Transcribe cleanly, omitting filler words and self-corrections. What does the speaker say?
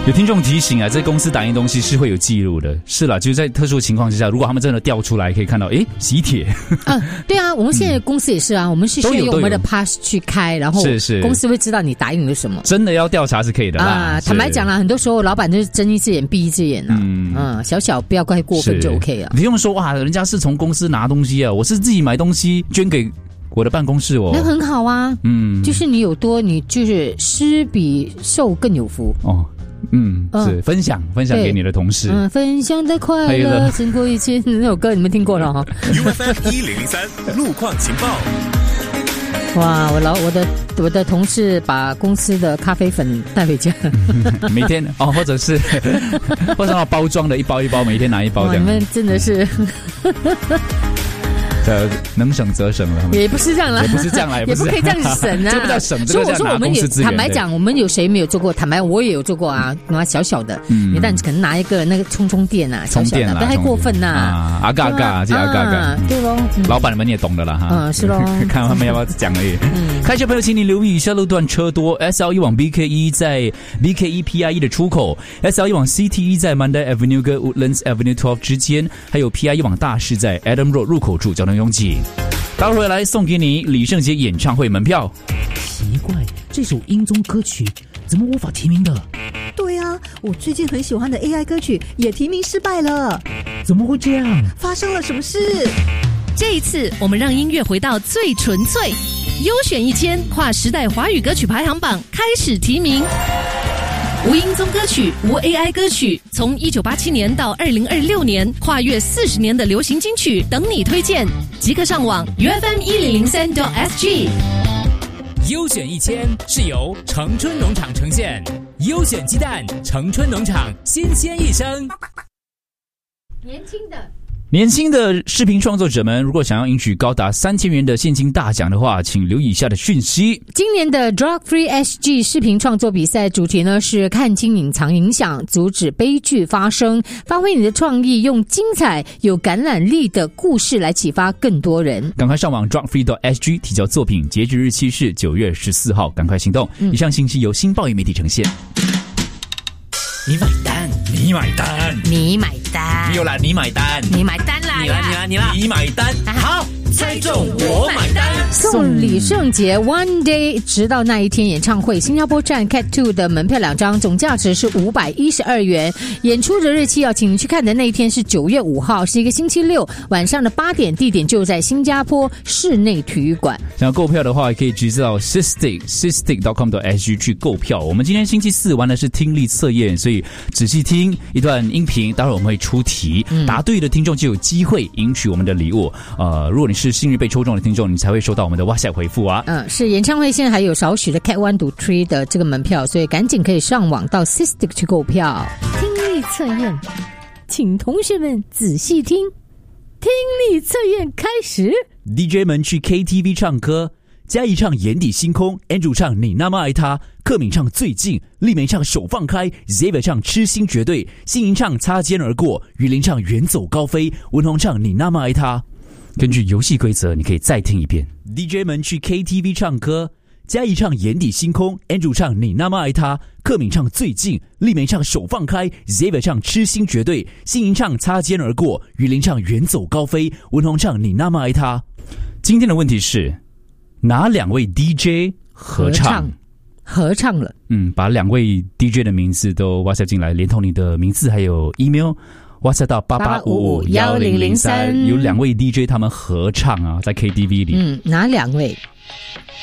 有听众提醒啊，在公司打印东西是会有记录的。是啦，就是在特殊情况之下，如果他们真的调出来，可以看到，喜帖。 对啊，我们现在公司也是啊，我们是需要用我们的 pass 去开，然后公司会知道你打印了什么。 真的要调查是可以的啦。 坦白讲啦，很多时候老板就是睁一只眼闭一只眼啊。小小不要太过分就 OK 了。 你不用说哇，人家是从公司拿东西啊，我是自己买东西捐给我的办公室哦， 那很好啊。就是你有多，你就是施比受更有福哦。 是分享给你的同事。 分享的快乐胜过一切。那首歌你们听过了哈 ？UFM 1003路况情报。 哇，我的同事把公司的咖啡粉带回家， 每天或者是包装的一包一包，每天拿一包这样。 你们真的是。 能省则省了， 也不是这样啦， 也不是这样啦， 也不可以这样省啊， 这不叫省， 所以我说我们也坦白讲，我们有谁没有做过？坦白我也有做过啊，拿小小的，但可能拿一个那个充电啊，小小的，不太过分呐， 阿嘎嘎，这阿嘎嘎， 对咯， 老板们也懂的啦哈， 是咯， 看他们要不要讲而已。开车朋友请你留意以下路段车多 ，SL1 往 BK1 在 BK1 PI1 的出口 ，SL1 往 CT1 在 Mandai Avenue 跟 Woodlands Avenue 12之间，还有 PI1 往大市在 Adam Road 入口处交通拥挤。待会儿来送给你李圣杰演唱会门票。 奇怪，这首英宗歌曲怎么无法提名的？ 对啊，我最近很喜欢的 AI 歌曲也提名失败了。 怎么会这样？ 发生了什么事？ 这一次我们让音乐回到最纯粹，优选1000跨时代华语歌曲排行榜开始提名。无英宗歌曲，无 AI 歌曲，从1987年到2026年，跨越40年的流行金曲等你推荐，即刻上网 UFM1003.SG。 优选1000是由城春农场呈现，优选鸡蛋，城春农场新鲜一生。 年轻的视频创作者们，如果想要赢取高达3000元的现金大奖的话，请留意以下的讯息。 今年的 Drug Free SG 视频创作比赛主题呢是看清隐藏影响，阻止悲剧发生，发挥你的创意，用精彩有感染力的故事来启发更多人。 赶快上网 drugfree.sg 提交作品，截止日期是9月14号，赶快行动。以上信息由新报业媒体呈现。 你买单，你买单， 你买单， 没有啦，你买单， 你买单啦， 你啦，你买单，好，猜中我买单。 送李圣杰 One Day 直到那一天演唱会新加坡站 Cat 2的门票2张，总价值是512元。演出的日期请你去看的那一天是9月5号，是一个星期六晚上的8点，地点就在新加坡室内体育馆。 想要购票的话，可以直接到 sistik.com.sg 去购票。我们今天星期4玩的是听力测验，所以仔细听一段音频，待会我们会出题，答对的听众就有机会赢取我们的礼物。如果你是幸运被抽中的听众，你才会收到我们的 WhatsApp 回复啊。 是演唱会现在还有少许的 Cat 1 to 3的这个门票，所以赶紧可以上网到 Sistik 去购票。听力测验，请同学们仔细听，听力测验开始。 DJ 们去 KTV 唱歌，嘉怡唱眼底星空， Andrew 唱你那么爱他，克敏唱最近，丽梅唱手放开， Xavier 唱痴心绝对，欣莹唱擦肩而过，于林唱远走高飞，文宏唱你那么爱他。根据游戏规则，你可以再听一遍。 DJ 们去 KTV 唱歌，嘉怡唱眼底星空， Andrew 唱你那么爱他，克敏唱最近，丽梅唱手放开， Xavier 唱痴心绝对，欣莹唱擦肩而过，于林唱远走高飞，文宏唱你那么爱他。今天的问题是哪2位 DJ 合唱了？把2位 DJ 的名字都 WhatsApp 进来，连同你的名字还有 email WhatsApp 到88551003，有2位 DJ 他们合唱啊，在 KTV 里。 哪2位？